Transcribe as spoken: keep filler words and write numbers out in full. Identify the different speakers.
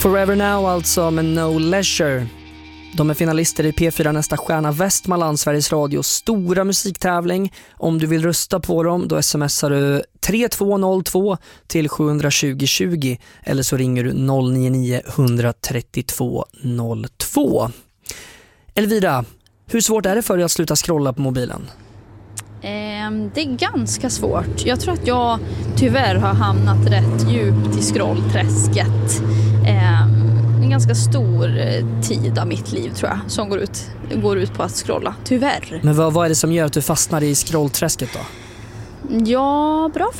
Speaker 1: Forever Now alltså med No Leisure. De är finalister i P fyra Nästa stjärna Västmanland, Sveriges Radios stora musiktävling. Om du vill rösta på dem, då smsar du tre två noll två till sju två noll tjugo eller så ringer du noll nio nio ett tre två noll två. Elvira, hur svårt är det för dig att sluta scrolla på mobilen?
Speaker 2: Det är ganska svårt. Jag tror att jag tyvärr har hamnat rätt djupt i scrollträsket. En ganska stor tid av mitt liv tror jag som går ut, går ut på att scrolla, tyvärr.
Speaker 1: Men vad, vad är det som gör att du fastnar i scrollträsket då?
Speaker 2: Ja, bra